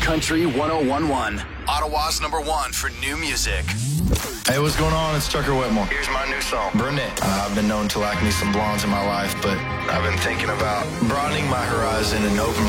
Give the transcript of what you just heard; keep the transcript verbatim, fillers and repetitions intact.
Country one oh one point one. Ottawa's number one for new music. Hey, what's going on? It's Tucker Whitmore. Here's my new song, Brunette. Uh, I've been known to like me some blondes in my life, but I've been thinking about broadening my horizon and open my